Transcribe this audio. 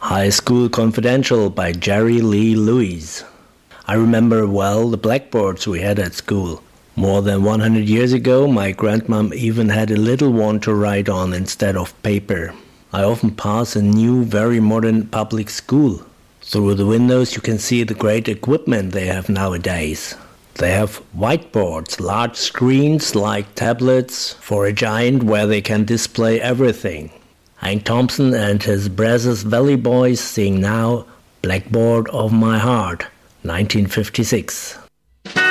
High School Confidential by Jerry Lee Lewis. I remember well the blackboards we had at school. More than 100 years ago, my grandmom even had a little one to write on instead of paper. I often pass a new, very modern public school. Through the windows you can see the great equipment they have nowadays. They have whiteboards, large screens like tablets for a giant where they can display everything. Hank Thompson and his Brazos Valley Boys sing now Blackboard of My Heart, 1956.